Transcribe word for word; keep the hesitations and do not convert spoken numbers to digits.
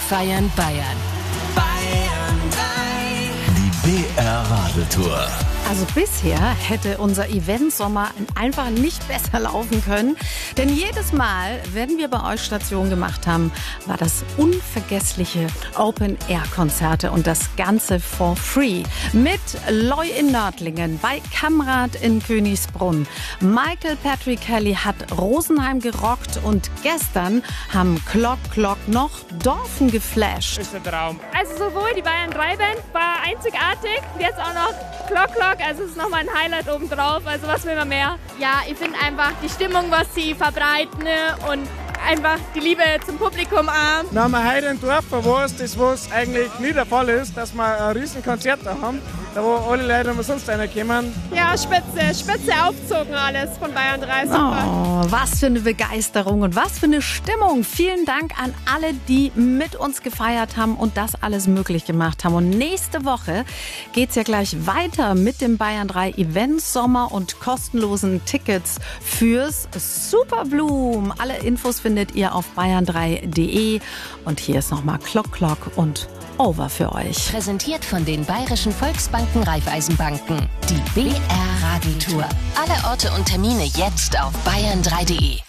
feiern Bayern. Bayern drei. Die B R Radeltour. Also bisher hätte unser Eventsommer einfach nicht besser laufen können. Denn jedes Mal, wenn wir bei euch Station gemacht haben, war das unvergessliche Open-Air-Konzerte und das Ganze for free. Mit Loy in Nördlingen, bei Kamrat in Königsbrunn. Michael Patrick Kelly hat Rosenheim gerockt und gestern haben Clock Clock noch Dorfen geflasht. Das ist ein Traum. Also sowohl die Bayern drei Band war einzigartig, jetzt auch noch Clock Clock, also es ist nochmal ein Highlight obendrauf, also was will man mehr? Ja, ich finde einfach die Stimmung, was sie verbreiten und einfach die Liebe zum Publikum auch. Dann haben wir heute ein Dorf verwusst, das was eigentlich nie der Fall ist, dass wir ein riesen Konzert da haben, da wo alle Leute umsonst reinkommen. Ja, spitze, spitze aufzogen alles von Bayern drei, super. Oh, was für eine Begeisterung und was für eine Stimmung. Vielen Dank an alle, die mit uns gefeiert haben und das alles möglich gemacht haben. Und nächste Woche geht's ja gleich weiter mit dem Bayern drei Eventsommer und kostenlosen Tickets fürs Superbloom. Alle Infos findet ihr auf bayern drei punkt de. Und hier ist nochmal Clock Clock und Over für euch. Präsentiert von den Bayerischen Volksbanken Raiffeisenbanken. Die B R Radeltour. Alle Orte und Termine jetzt auf bayern drei punkt de.